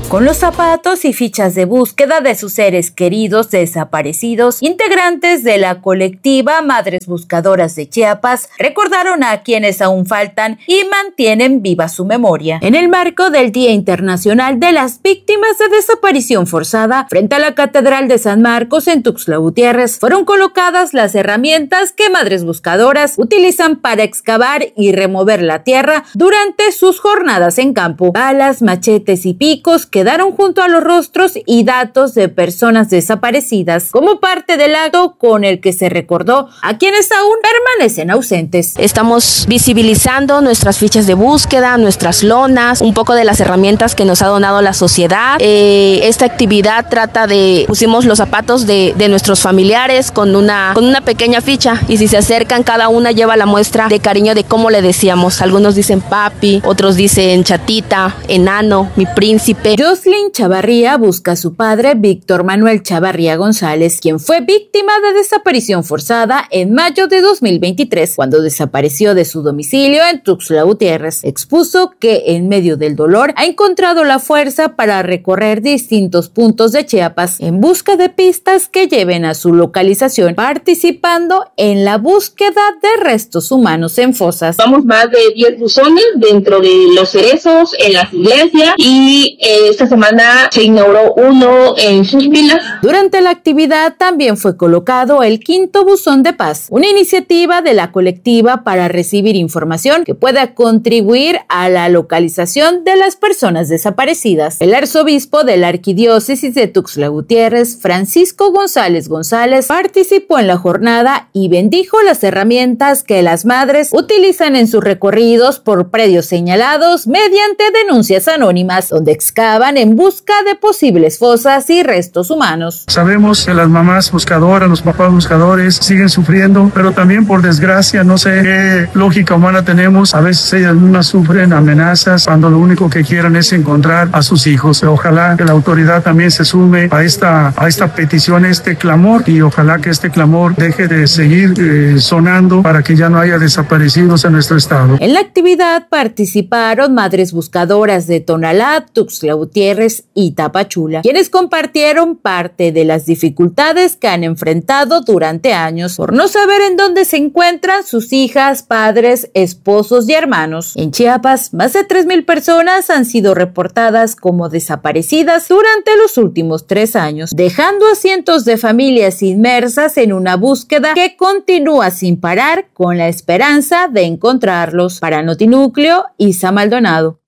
Con los zapatos y fichas de búsqueda de sus seres queridos desaparecidos, integrantes de la colectiva Madres Buscadoras de Chiapas recordaron a quienes aún faltan y mantienen viva su memoria. En el marco del Día Internacional de las Víctimas de Desaparición Forzada, frente a la Catedral de San Marcos en Tuxtla Gutiérrez, fueron colocadas las herramientas que Madres Buscadoras utilizan para excavar y remover la tierra durante sus jornadas en campo. Balas, machetes y picos quedaron junto a los rostros y datos de personas desaparecidas como parte del acto con el que se recordó a quienes aún permanecen ausentes. Estamos visibilizando nuestras fichas de búsqueda, nuestras lonas, un poco de las herramientas que nos ha donado la sociedad. Esta actividad trata de, pusimos los zapatos de nuestros familiares con una pequeña ficha, y si se acercan, cada una lleva la muestra de cariño de cómo le decíamos. Algunos dicen papi, otros dicen chatita, enano, mi príncipe. Jocelyn Chavarría busca a su padre, Víctor Manuel Chavarría González, quien fue víctima de desaparición forzada en mayo de 2023, cuando desapareció de su domicilio en Tuxtla Gutiérrez. Expuso que en medio del dolor ha encontrado la fuerza para recorrer distintos puntos de Chiapas en busca de pistas que lleven a su localización, participando en la búsqueda de restos humanos en fosas. Vamos más de 10 buzones dentro de los cerezos, en las iglesias, y esta semana se inauguró uno en sus pilas. Durante la actividad también fue colocado el quinto buzón de paz, una iniciativa de la colectiva para recibir información que pueda contribuir a la localización de las personas desaparecidas. El arzobispo de la arquidiócesis de Tuxtla Gutiérrez, Francisco González González, participó en la jornada y bendijo las herramientas que las madres utilizan en sus recorridos por predios señalados mediante denuncias anónimas, donde excavan en busca de posibles fosas y restos humanos. Sabemos que las mamás buscadoras, los papás buscadores siguen sufriendo, pero también, por desgracia, no sé qué lógica humana tenemos, a veces ellas mismas sufren amenazas cuando lo único que quieren es encontrar a sus hijos. Ojalá que la autoridad también se sume a esta petición, este clamor, y ojalá que este clamor deje de seguir sonando para que ya no haya desaparecidos en nuestro estado. En la actividad participaron madres buscadoras de Tonalá, Tuxtla Gutiérrez y Tapachula, quienes compartieron parte de las dificultades que han enfrentado durante años por no saber en dónde se encuentran sus hijas, padres, esposos y hermanos. En Chiapas, más de 3,000 personas han sido reportadas como desaparecidas durante los últimos 3 años, dejando a cientos de familias inmersas en una búsqueda que continúa sin parar con la esperanza de encontrarlos. Para Notinúcleo, Isa Maldonado.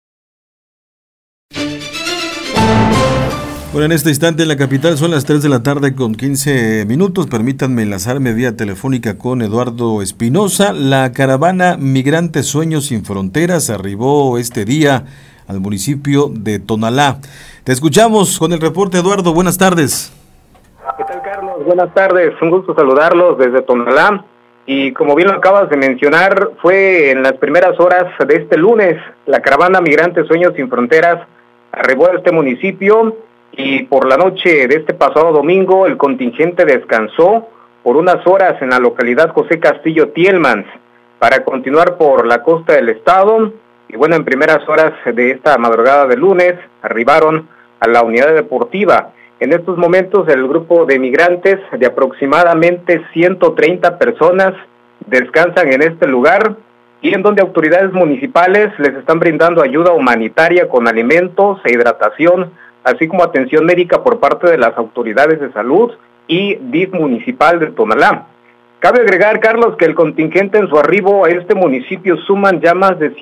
Bueno, en este instante en la capital son las 3 de la tarde con 15 minutos. Permítanme enlazarme vía telefónica con Eduardo Espinosa. La caravana Migrantes Sueños Sin Fronteras arribó este día al municipio de Tonalá. Te escuchamos con el reporte, Eduardo. Buenas tardes. ¿Qué tal, Carlos? Buenas tardes. Un gusto saludarlos desde Tonalá. Y como bien lo acabas de mencionar, fue en las primeras horas de este lunes la caravana Migrantes Sueños Sin Fronteras arribó a este municipio. Y por la noche de este pasado domingo, el contingente descansó por unas horas en la localidad José Castillo Tielmans para continuar por la costa del estado. Y bueno, en primeras horas de esta madrugada de lunes, arribaron a la unidad deportiva. En estos momentos, el grupo de migrantes de aproximadamente 130 personas descansan en este lugar, y en donde autoridades municipales les están brindando ayuda humanitaria con alimentos e hidratación, así como atención médica por parte de las autoridades de salud y DIF municipal de Tonalá. Cabe agregar, Carlos, que el contingente en su arribo a este municipio suman ya más de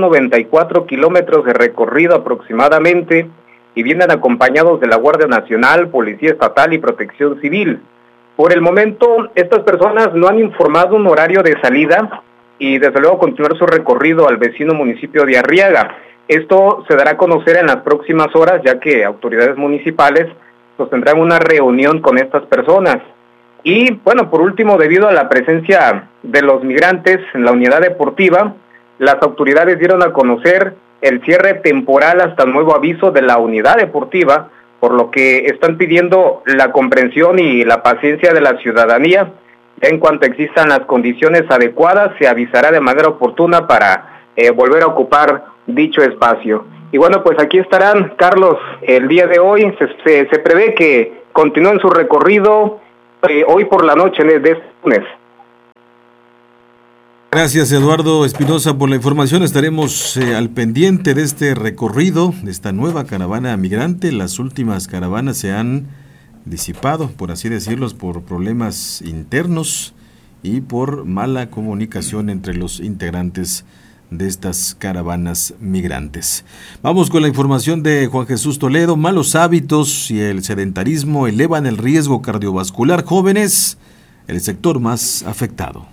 194 kilómetros de recorrido aproximadamente, y vienen acompañados de la Guardia Nacional, Policía Estatal y Protección Civil. Por el momento, estas personas no han informado un horario de salida y desde luego continuar su recorrido al vecino municipio de Arriaga. Esto se dará a conocer en las próximas horas, ya que autoridades municipales sostendrán una reunión con estas personas. Y bueno, por último, debido a la presencia de los migrantes en la unidad deportiva, las autoridades dieron a conocer el cierre temporal hasta nuevo aviso de la unidad deportiva, por lo que están pidiendo la comprensión y la paciencia de la ciudadanía. En cuanto existan las condiciones adecuadas, se avisará de manera oportuna para volver a ocupar dicho espacio. Y bueno, pues aquí estarán, Carlos, el día de hoy. Se prevé que continúen su recorrido hoy por la noche de este lunes. Gracias, Eduardo Espinosa, por la información. Estaremos al pendiente de este recorrido, de esta nueva caravana migrante. Las últimas caravanas se han disipado, por así decirlo, por problemas internos y por mala comunicación entre los integrantes de estas caravanas migrantes. Vamos con la información de Juan Jesús Toledo. Malos hábitos y el sedentarismo elevan el riesgo cardiovascular. Jóvenes, el sector más afectado.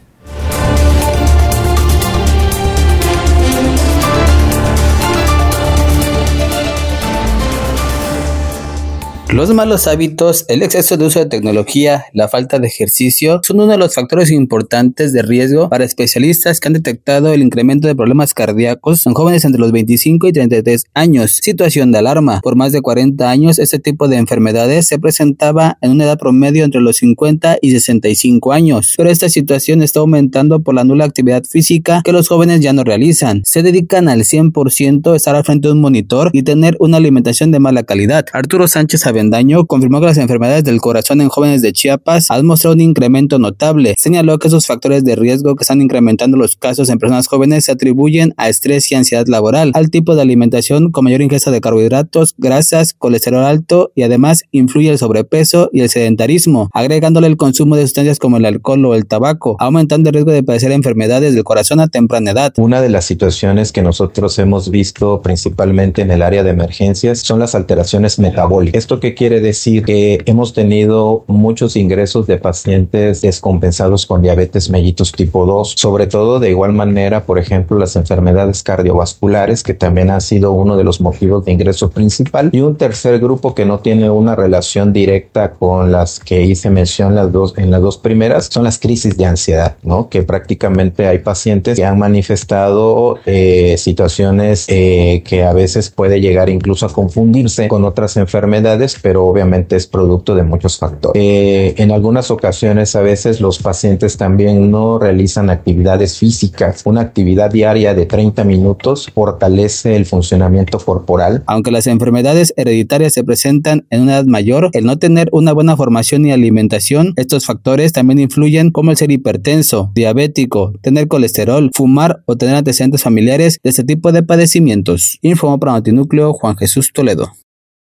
Los malos hábitos, el exceso de uso de tecnología, la falta de ejercicio son uno de los factores importantes de riesgo para especialistas que han detectado el incremento de problemas cardíacos en jóvenes entre los 25 y 33 años. Situación de alarma. Por más de 40 años, este tipo de enfermedades se presentaba en una edad promedio entre los 50 y 65 años. Pero esta situación está aumentando por la nula actividad física que los jóvenes ya no realizan. Se dedican al 100% a estar al frente de un monitor y tener una alimentación de mala calidad. Arturo Sánchez Avendaño confirmó que las enfermedades del corazón en jóvenes de Chiapas han mostrado un incremento notable. Señaló que esos factores de riesgo que están incrementando los casos en personas jóvenes se atribuyen a estrés y ansiedad laboral, al tipo de alimentación con mayor ingesta de carbohidratos, grasas, colesterol alto y además influye el sobrepeso y el sedentarismo, agregándole el consumo de sustancias como el alcohol o el tabaco, aumentando el riesgo de padecer enfermedades del corazón a temprana edad. Una de las situaciones que nosotros hemos visto principalmente en el área de emergencias son las alteraciones metabólicas. ¿Esto qué quiere decir? Que hemos tenido muchos ingresos de pacientes descompensados con diabetes mellitus tipo 2, sobre todo de igual manera, por ejemplo, las enfermedades cardiovasculares, que también han sido uno de los motivos de ingreso principal, y un tercer grupo que no tiene una relación directa con las que hice mención en las dos primeras, son las crisis de ansiedad, ¿no? Que prácticamente hay pacientes que han manifestado situaciones que a veces puede llegar incluso a confundirse con otras enfermedades, pero obviamente es producto de muchos factores. En algunas ocasiones a veces los pacientes también no realizan actividades físicas. Una actividad diaria de 30 minutos fortalece el funcionamiento corporal. Aunque las enfermedades hereditarias se presentan en una edad mayor, el no tener una buena formación y alimentación, estos factores también influyen, como el ser hipertenso, diabético, tener colesterol, fumar o tener antecedentes familiares de este tipo de padecimientos. Informó para Notinúcleo Juan Jesús Toledo.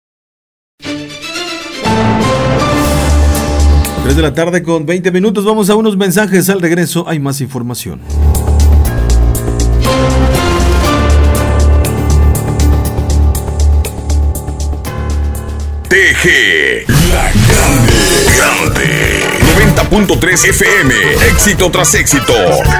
3 de la tarde con 20 minutos. Vamos a unos mensajes. Al regreso hay más información. TG, la grande. 90.3 FM, éxito tras éxito.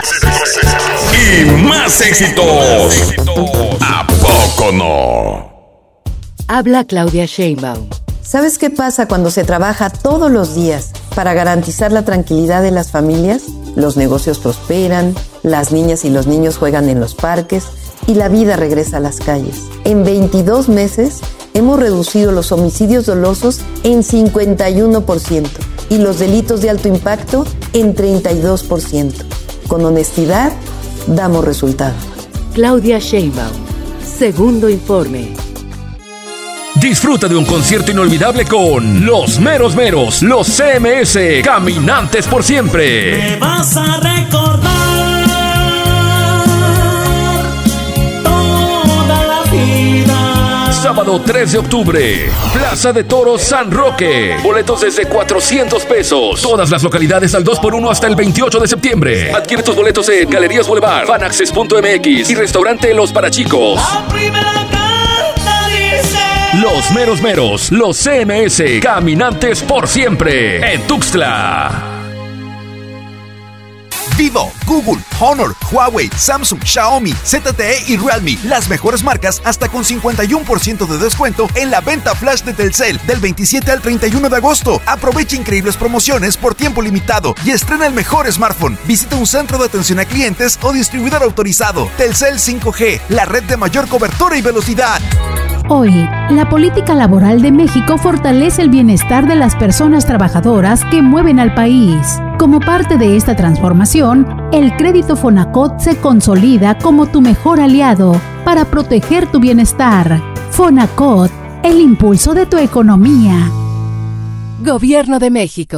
Y más éxitos. ¿A poco no? Habla Claudia Sheinbaum. ¿Sabes qué pasa cuando se trabaja todos los días para garantizar la tranquilidad de las familias? Los negocios prosperan, las niñas y los niños juegan en los parques y la vida regresa a las calles. En 22 meses hemos reducido los homicidios dolosos en 51% y los delitos de alto impacto en 32%. Con honestidad, damos resultado. Claudia Sheinbaum, segundo informe. Disfruta de un concierto inolvidable con Los Meros Meros, los CMS, Caminantes por Siempre. Me vas a recordar toda la vida. Sábado 3 de octubre, Plaza de Toros San Roque. Boletos desde 400 pesos. Todas las localidades al 2x1 hasta el 28 de septiembre. Adquiere tus boletos en Galerías Boulevard, Fanaccess.mx y Restaurante Los Parachicos. La primera carta dice: Los Meros Meros, los CMS, Caminantes por Siempre, en Tuxtla. Vivo, Google, Honor, Huawei, Samsung, Xiaomi, ZTE y Realme. Las mejores marcas hasta con 51% de descuento en la venta flash de Telcel del 27 al 31 de agosto. Aprovecha increíbles promociones por tiempo limitado y estrena el mejor smartphone. Visita un centro de atención a clientes o distribuidor autorizado. Telcel 5G, la red de mayor cobertura y velocidad. Hoy, la política laboral de México fortalece el bienestar de las personas trabajadoras que mueven al país. Como parte de esta transformación, el crédito Fonacot se consolida como tu mejor aliado para proteger tu bienestar. Fonacot, el impulso de tu economía. Gobierno de México.